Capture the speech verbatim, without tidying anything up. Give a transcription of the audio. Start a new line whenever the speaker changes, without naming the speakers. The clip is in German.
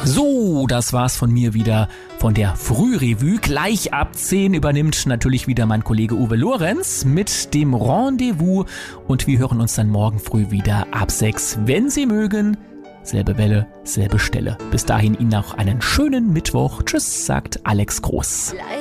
So, das war's von mir wieder von der Frührevue. Gleich ab zehn übernimmt natürlich wieder mein Kollege Uwe Lorenz mit dem Rendezvous und wir hören uns dann morgen früh wieder ab sechs, wenn Sie mögen. Selbe Welle, selbe Stelle. Bis dahin Ihnen noch einen schönen Mittwoch. Tschüss, sagt Alex Groß.